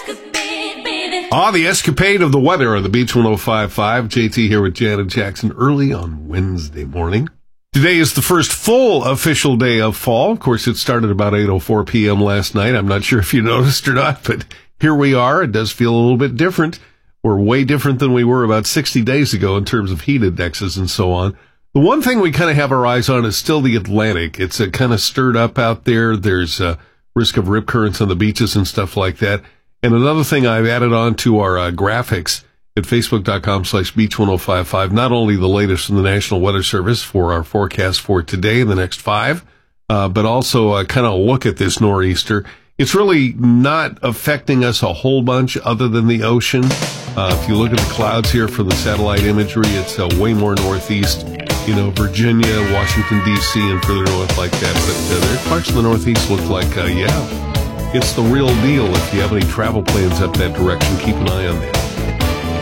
The escapade of the weather on the Beach 105.5. JT here with Janet Jackson early on Wednesday morning. Today is the first full official day of fall. Of course, it started about 8:04 p.m. last night. I'm not sure if you noticed or not, but here we are. It does feel a little bit different. We're way different than we were about 60 days ago in terms of heat indexes and so on. The one thing we kind of have our eyes on is still the Atlantic. It's kind of stirred up out there. There's a risk of rip currents on the beaches and stuff like that. And another thing I've added on to our graphics at facebook.com/beach1055, not only the latest from the National Weather Service for our forecast for today and the next 5, but also kind of look at this nor'easter. It's really not affecting us a whole bunch other than the ocean. If you look at the clouds here from the satellite imagery, it's way more northeast, Virginia, Washington, D.C., and further north like that. But there are parts of the northeast look like, it's the real deal. If you have any travel plans up that direction, keep an eye on that.